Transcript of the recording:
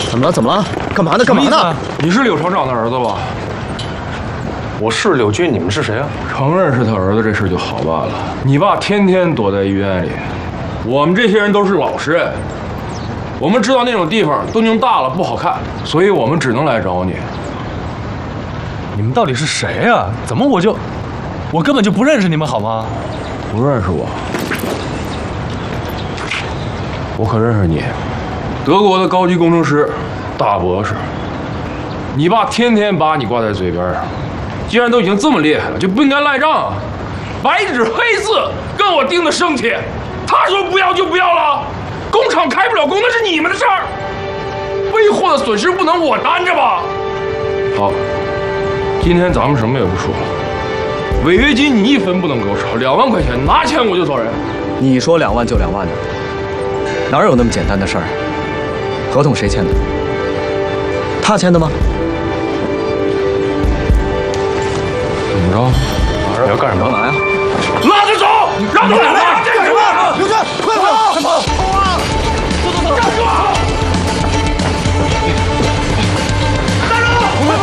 怎么了？怎么了？干嘛呢？干嘛呢？ 你是柳厂长的儿子吧？ 我是柳军，你们是谁啊？ 承认是他儿子这事就好办了。你爸天天躲在医院里，我们这些人都是老实人，我们知道那种地方动静大了不好看，所以我们只能来找你。 你们到底是谁呀？怎么我根本就不认识你们好吗？ 不认识我？我可认识你，德国的高级工程师，大博士。你爸天天把你挂在嘴边上，既然都已经这么厉害了，就不应该赖账啊！白纸黑字跟我定的生铁，他说不要就不要了，工厂开不了工那是你们的事儿，备货的损失不能我担着吧？好，今天咱们什么也不说了，违约金你一分不能给我少，2万块钱，拿钱我就走人。 你说2万就2万的，哪有那么简单的事儿？合同谁签的？他签的吗？ 怎么着？ 你要干什么？ 拿呀！ 拉着走，让他走！ 干什么？刘娟，快跑！快跑！